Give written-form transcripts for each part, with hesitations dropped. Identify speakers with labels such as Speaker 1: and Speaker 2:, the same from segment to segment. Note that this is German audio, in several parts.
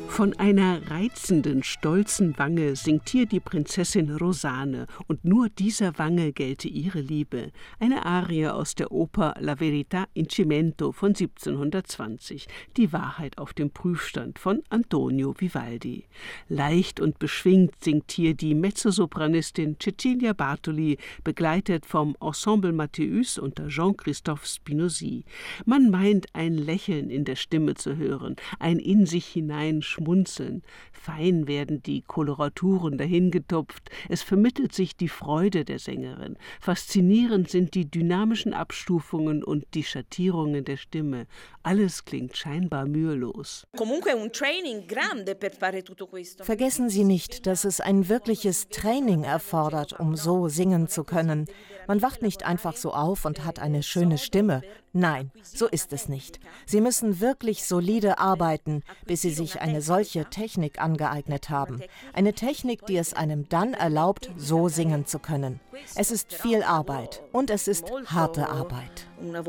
Speaker 1: Von einer reizenden, stolzen Wange singt hier die Prinzessin Rosane, und nur dieser Wange gelte ihre Liebe. Eine Arie aus der Oper La Verità in Cimento von 1720, die Wahrheit auf dem Prüfstand von Antonio Vivaldi. Leicht und beschwingt singt hier die Mezzosopranistin Cecilia Bartoli, begleitet vom Ensemble Mathéus unter Jean-Christophe Spinozzi. Man meint, ein Lächeln in der Stimme zu hören, ein in sich hinein Schmunzeln. Fein werden die Koloraturen dahingetupft. Es vermittelt sich die Freude der Sängerin. Faszinierend sind die dynamischen Abstufungen und die Schattierungen der Stimme. Alles klingt scheinbar mühelos.
Speaker 2: Vergessen Sie nicht, dass es ein wirkliches Training erfordert, um so singen zu können. Man wacht nicht einfach so auf und hat eine schöne Stimme. Nein, so ist es nicht. Sie müssen wirklich solide arbeiten, bis Sie sich eine solche Technik angeeignet haben. Eine Technik, die es einem dann erlaubt, so singen zu können. Es ist viel Arbeit und es ist harte Arbeit.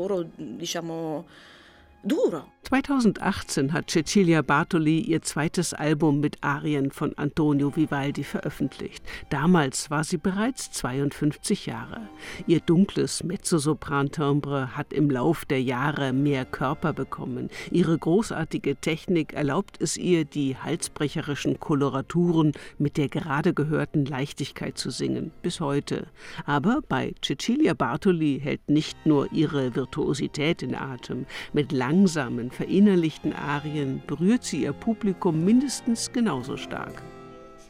Speaker 1: 2018 hat Cecilia Bartoli ihr zweites Album mit Arien von Antonio Vivaldi veröffentlicht. Damals war sie bereits 52 Jahre. Ihr dunkles Mezzosopran-Timbre hat im Lauf der Jahre mehr Körper bekommen. Ihre großartige Technik erlaubt es ihr, die halsbrecherischen Koloraturen mit der gerade gehörten Leichtigkeit zu singen, bis heute. Aber bei Cecilia Bartoli hält nicht nur ihre Virtuosität in Atem. Mit langsamen, verinnerlichten Arien berührt sie ihr Publikum mindestens genauso stark.